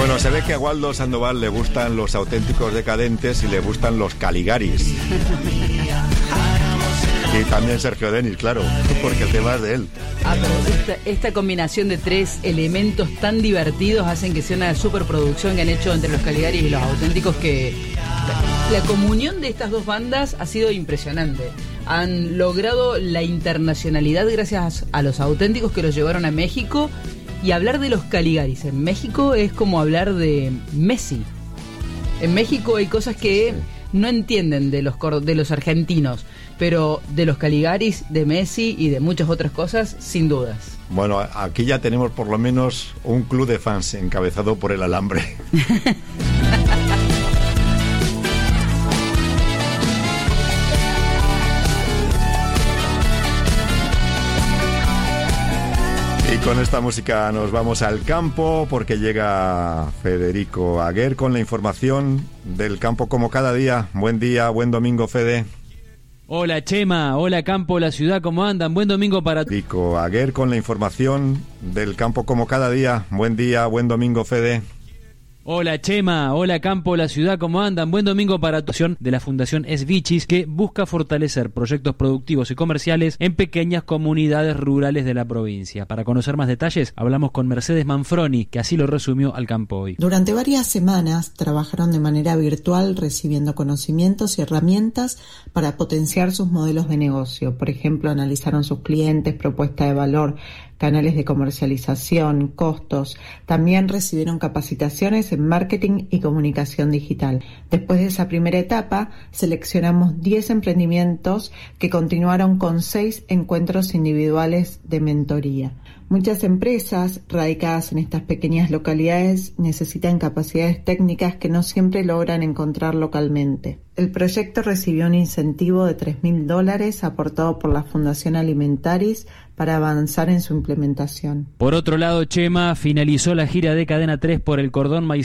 Bueno, se ve que a Waldo Sandoval le gustan los auténticos decadentes y le gustan los Caligaris. Y también Sergio Denis, claro, porque el tema es de él. Pero esta combinación de tres elementos tan divertidos hacen que sea una superproducción que han hecho entre los Caligaris y los auténticos, que la comunión de estas dos bandas ha sido impresionante. Han logrado la internacionalidad gracias a los auténticos que los llevaron a México, y hablar de los Caligaris en México es como hablar de Messi. En México hay cosas que no entienden de los argentinos, pero de los Caligaris, de Messi y de muchas otras cosas, sin dudas. Bueno, aquí ya tenemos por lo menos un club de fans encabezado por el Alambre. Y con esta música nos vamos al campo, porque llega Federico Aguer con la información del campo como cada día. Buen día, buen domingo, Fede. Hola Chema, hola campo, la ciudad, ¿cómo andan? Buen domingo para... Federico Aguer con la información del campo como cada día. Buen día, buen domingo, Fede. Hola Chema, hola campo, la ciudad, ¿cómo andan? Buen domingo para actuación de la Fundación Esvichis, que busca fortalecer proyectos productivos y comerciales en pequeñas comunidades rurales de la provincia. Para conocer más detalles, hablamos con Mercedes Manfroni, que así lo resumió al campo hoy. Durante varias semanas trabajaron de manera virtual, recibiendo conocimientos y herramientas para potenciar sus modelos de negocio. Por ejemplo, analizaron sus clientes, propuesta de valor, canales de comercialización, costos. También recibieron capacitaciones en marketing y comunicación digital. Después de esa primera etapa, seleccionamos 10 emprendimientos que continuaron con 6 encuentros individuales de mentoría. Muchas empresas radicadas en estas pequeñas localidades necesitan capacidades técnicas que no siempre logran encontrar localmente. El proyecto recibió un incentivo de $3.000 aportado por la Fundación Alimentaris para avanzar en su implementación. Por otro lado, Chema finalizó la gira de Cadena 3 por el cordón